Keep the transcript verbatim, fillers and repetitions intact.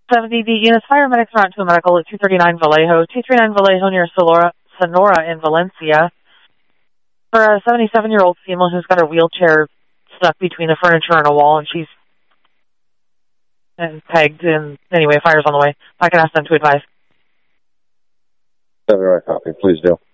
seventy D units, paramedics are on to a medical at two thirty-nine Vallejo, two thirty-nine Vallejo near Sonora, Sonora in Valencia. For a seventy-seven-year-old female who's got her wheelchair stuck between the furniture and a wall, and she's and pegged, and anyway, fire's on the way. I can ask them to advise. seven right copy, please do.